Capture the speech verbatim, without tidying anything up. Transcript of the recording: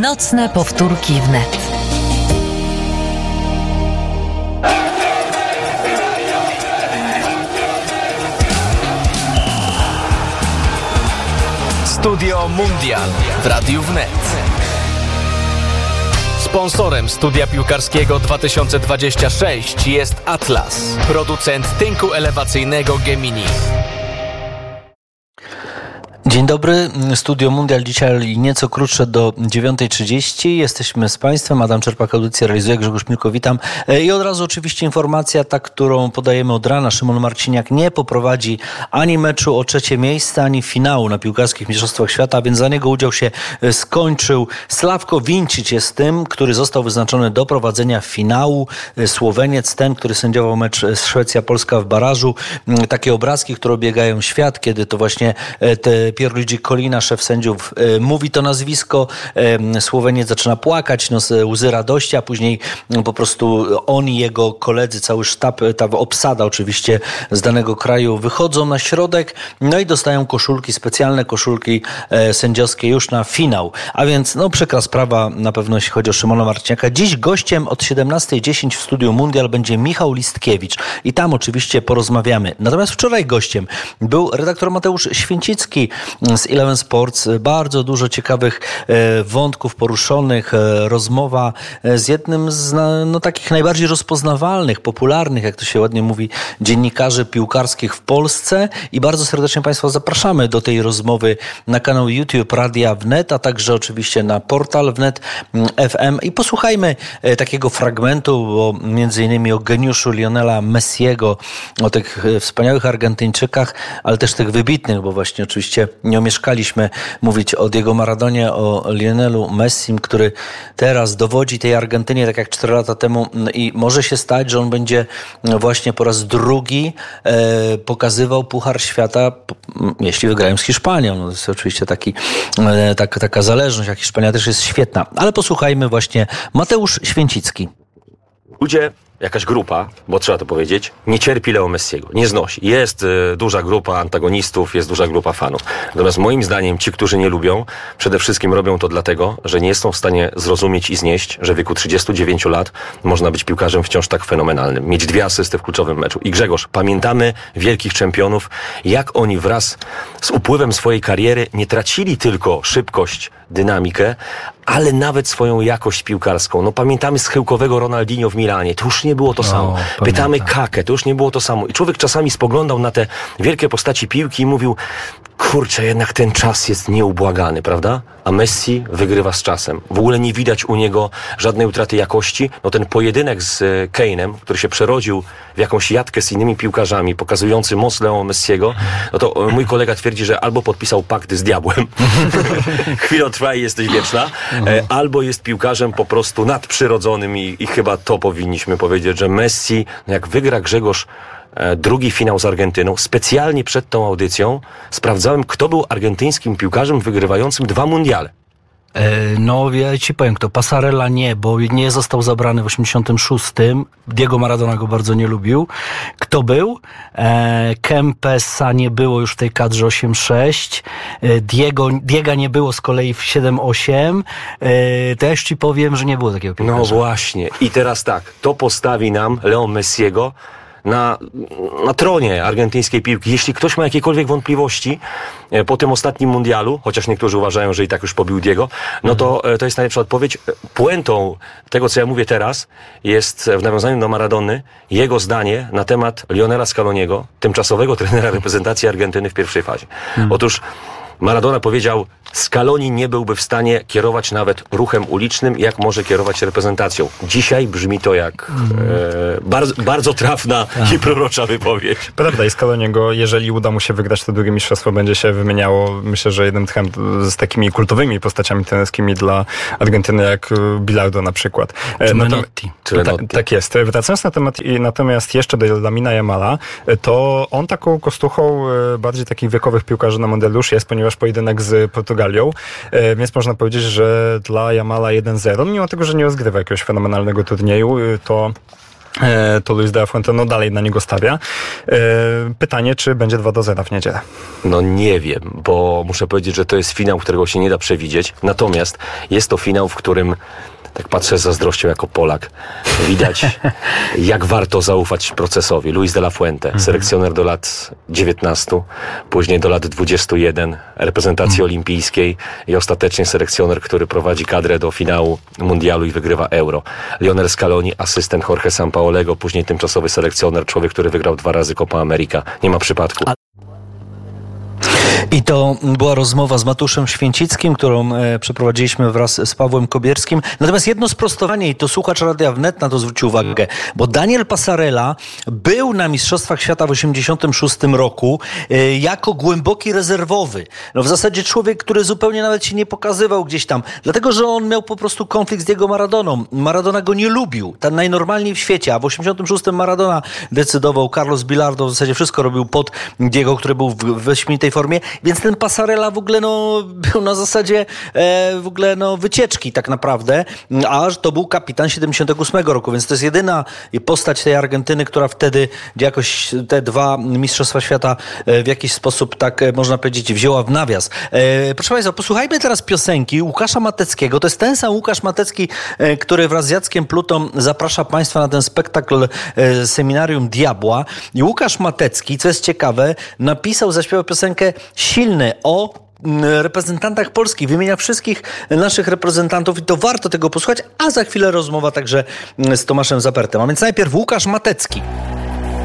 Nocne powtórki wnet. Studio Mundial w Radiu Wnet. Sponsorem studia piłkarskiego dwa tysiące dwudziestego szóstego jest Atlas, producent tynku elewacyjnego Gemini. Dzień dobry, Studio Mundial dzisiaj nieco krótsze do dziewiątej trzydzieści. Jesteśmy z Państwem, Adam Czerpak, audycję realizuje, Grzegorz Milko, witam. I od razu oczywiście informacja, ta, którą podajemy od rana. Szymon Marciniak nie poprowadzi ani meczu o trzecie miejsce, ani finału na piłkarskich mistrzostwach świata, więc za niego udział się skończył. Sławko Vincic jest tym, który został wyznaczony do prowadzenia finału. Słoweniec, ten, który sędziował mecz Szwecja-Polska w barażu. Takie obrazki, które obiegają świat, kiedy to właśnie te Pierluigi Collina, szef sędziów, e, mówi to nazwisko, e, Słoweniec zaczyna płakać, no, łzy radości, a później no, po prostu on i jego koledzy, cały sztab, ta obsada oczywiście z danego kraju wychodzą na środek, no i dostają koszulki, specjalne koszulki e, sędziowskie już na finał. A więc no przykra sprawa na pewno, jeśli chodzi o Szymona Marciniaka. Dziś gościem od siedemnasta dziesięć w Studiu Mundial będzie Michał Listkiewicz i tam oczywiście porozmawiamy. Natomiast wczoraj gościem był redaktor Mateusz Święcicki z Eleven Sports. Bardzo dużo ciekawych wątków poruszonych. Rozmowa z jednym z no, takich najbardziej rozpoznawalnych, popularnych, jak to się ładnie mówi, dziennikarzy piłkarskich w Polsce i bardzo serdecznie Państwa zapraszamy do tej rozmowy na kanał YouTube Radia Wnet, a także oczywiście na portal Wnet F M i posłuchajmy takiego fragmentu, bo między innymi o geniuszu Lionela Messiego, o tych wspaniałych Argentyńczykach, ale też tych wybitnych, bo właśnie oczywiście nie omieszkaliśmy mówić o Diego Maradonie, o Lionelu Messim, który teraz dowodzi tej Argentynie, tak jak cztery lata temu, i może się stać, że on będzie właśnie po raz drugi e, pokazywał Puchar Świata, jeśli wygrają z Hiszpanią. No to jest oczywiście taki, e, tak, taka zależność, jak Hiszpania też jest świetna. Ale posłuchajmy właśnie Mateusz Święcicki. Ludzie, jakaś grupa, bo trzeba to powiedzieć, nie cierpi Leo Messiego, nie znosi. Jest y, duża grupa antagonistów, jest duża grupa fanów. Natomiast moim zdaniem ci, którzy nie lubią, przede wszystkim robią to dlatego, że nie są w stanie zrozumieć i znieść, że w wieku trzydziestu dziewięciu lat można być piłkarzem wciąż tak fenomenalnym. Mieć dwie asysty w kluczowym meczu. I Grzegorz, pamiętamy wielkich czempionów, jak oni wraz z upływem swojej kariery nie tracili tylko szybkość, dynamikę, ale nawet swoją jakość piłkarską. No pamiętamy schyłkowego Ronaldinho w Milanie. To już nie było to samo. No, pytamy Kakę. To już nie było to samo. I człowiek czasami spoglądał na te wielkie postaci piłki i mówił, kurczę, jednak ten czas jest nieubłagany, prawda? A Messi wygrywa z czasem. W ogóle nie widać u niego żadnej utraty jakości. No ten pojedynek z Kane'em, który się przerodził w jakąś jatkę z innymi piłkarzami, pokazujący moc Leo Messiego, no to mój kolega twierdzi, że albo podpisał pakty z diabłem, chwilą trwa i jesteś wieczna, albo jest piłkarzem po prostu nadprzyrodzonym i, i chyba to powinniśmy powiedzieć, że Messi, jak wygra Grzegorz drugi finał z Argentyną, specjalnie przed tą audycją sprawdzałem, kto był argentyńskim piłkarzem wygrywającym dwa mundiale. No, ja ci powiem kto. Passarella nie, bo nie został zabrany w osiemdziesiątym szóstym. Diego Maradona go bardzo nie lubił. Kto był? E, Kempesa nie było już w tej kadrze osiem sześć. E, Diego, Diega nie było z kolei w siedem osiem. E, też ci powiem, że nie było takiego piłkarza. No właśnie. I teraz tak, to postawi nam Leo Messiego na, na tronie argentyńskiej piłki. Jeśli ktoś ma jakiekolwiek wątpliwości e, po tym ostatnim mundialu, chociaż niektórzy uważają, że i tak już pobił Diego, no to e, to jest najlepsza odpowiedź. Puentą tego, co ja mówię teraz, jest w nawiązaniu do Maradony jego zdanie na temat Lionela Scaloniego, tymczasowego trenera reprezentacji Argentyny w pierwszej fazie. Hmm. Otóż Maradona powiedział, Scaloni nie byłby w stanie kierować nawet ruchem ulicznym, jak może kierować reprezentacją. Dzisiaj brzmi to jak mm. e, bardzo, bardzo trafna tak. i prorocza wypowiedź. Prawda, i Scaloniego, jeżeli uda mu się wygrać to drugie mistrzostwo, będzie się wymieniało, myślę, że jednym tchem z takimi kultowymi postaciami trenerskimi dla Argentyny, jak Bilardo na przykład. Czy Menotti. Ta, tak jest. Wracając na temat, natomiast jeszcze do Lamina Yamala, to on taką kostuchą bardziej takich wiekowych piłkarzy na mundialu już jest, ponieważ pojedynek z Portugalią, więc można powiedzieć, że dla Yamala jeden zero, mimo tego, że nie rozgrywa jakiegoś fenomenalnego turnieju, to to Luis de la Fuente no dalej na niego stawia. Pytanie, czy będzie dwa do zera w niedzielę? No nie wiem, bo muszę powiedzieć, że to jest finał, którego się nie da przewidzieć. Natomiast jest to finał, w którym tak patrzę z zazdrością jako Polak. Widać, jak warto zaufać procesowi. Luis de la Fuente, mhm. selekcjoner do lat dziewiętnastu, później do lat dwudziestu jeden, reprezentacji mhm. olimpijskiej i ostatecznie selekcjoner, który prowadzi kadrę do finału mundialu i wygrywa Euro. Lionel Scaloni, asystent Jorge Sampaolego, później tymczasowy selekcjoner, człowiek, który wygrał dwa razy Copa America. Nie ma przypadku. I to była rozmowa z Mateuszem Święcickim, którą e, przeprowadziliśmy wraz z Pawłem Kobierskim. Natomiast jedno sprostowanie, i to słuchacz Radia Wnet na to zwrócił uwagę, bo Daniel Passarella był na Mistrzostwach Świata w osiemdziesiątym szóstym roku e, jako głęboki rezerwowy. No w zasadzie człowiek, który zupełnie nawet się nie pokazywał gdzieś tam, dlatego, że on miał po prostu konflikt z Diego Maradoną. Maradona go nie lubił, tak najnormalniej w świecie, a w osiemdziesiątym szóstym Maradona decydował, Carlos Bilardo w zasadzie wszystko robił pod Diego, który był w wyśmienitej formie. Więc ten Passarella w ogóle no, był na zasadzie e, w ogóle no, wycieczki tak naprawdę, aż to był kapitan siedemdziesiątego ósmego roku, więc to jest jedyna postać tej Argentyny, która wtedy jakoś te dwa Mistrzostwa Świata e, w jakiś sposób, tak e, można powiedzieć, wzięła w nawias. E, proszę Państwa, posłuchajmy teraz piosenki Łukasza Mateckiego. To jest ten sam Łukasz Matecki, e, który wraz z Jackiem Plutą zaprasza Państwa na ten spektakl e, Seminarium Diabła. I Łukasz Matecki, co jest ciekawe, napisał, zaśpiewał piosenkę Silny o reprezentantach Polski, wymienia wszystkich naszych reprezentantów i to warto tego posłuchać, a za chwilę rozmowa także z Tomaszem Zapertem. A więc najpierw Łukasz Matecki.